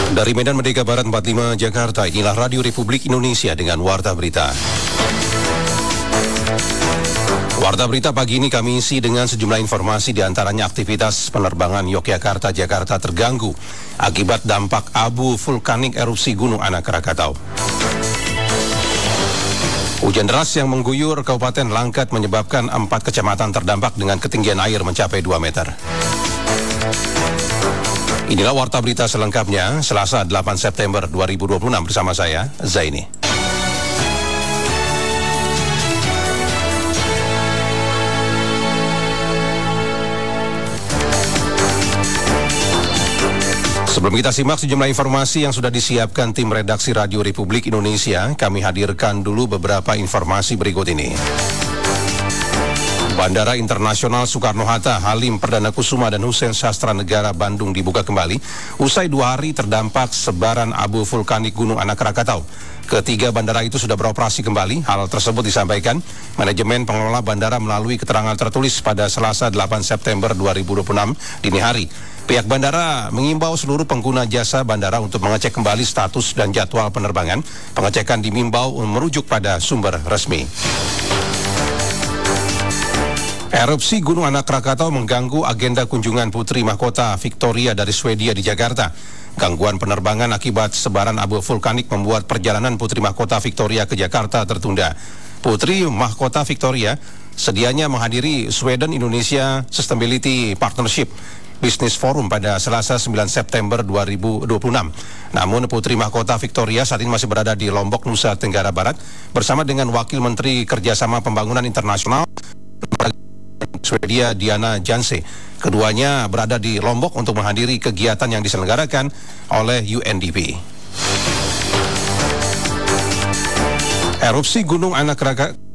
Dari Medan Merdeka Barat 45 Jakarta, inilah Radio Republik Indonesia dengan Warta Berita. Warta Berita pagi ini kami isi dengan sejumlah informasi, diantaranya aktivitas penerbangan Yogyakarta-Jakarta terganggu akibat dampak abu vulkanik erupsi Gunung Anak Krakatau. Hujan deras yang mengguyur Kabupaten Langkat menyebabkan 4 kecamatan terdampak dengan ketinggian air mencapai 2 meter. Inilah Warta Berita selengkapnya, Selasa 8 September 2026 bersama saya, Zaini. Sebelum kita simak sejumlah informasi yang sudah disiapkan tim redaksi Radio Republik Indonesia, kami hadirkan dulu beberapa informasi berikut ini. Bandara Internasional Soekarno-Hatta, Halim Perdana Kusuma dan Hussein Sastra Negara Bandung dibuka kembali usai 2 hari terdampak sebaran abu vulkanik Gunung Anak Krakatau. Ketiga bandara itu sudah beroperasi kembali. Hal tersebut disampaikan manajemen pengelola bandara melalui keterangan tertulis pada Selasa 8 September 2026 dini hari. Pihak bandara mengimbau seluruh pengguna jasa bandara untuk mengecek kembali status dan jadwal penerbangan. Pengecekan diimbau merujuk pada sumber resmi. Erupsi Gunung Anak Krakatau mengganggu agenda kunjungan Putri Mahkota Victoria dari Swedia di Jakarta. Gangguan penerbangan akibat sebaran abu vulkanik membuat perjalanan Putri Mahkota Victoria ke Jakarta tertunda. Putri Mahkota Victoria sedianya menghadiri Sweden Indonesia Sustainability Partnership Business Forum pada Selasa 9 September 2026. Namun Putri Mahkota Victoria saat ini masih berada di Lombok, Nusa Tenggara Barat bersama dengan Wakil Menteri Kerjasama Pembangunan Internasional Swedia Diana Janse. Keduanya berada di Lombok untuk menghadiri kegiatan yang diselenggarakan oleh UNDP. Erupsi Gunung Anak Krakatau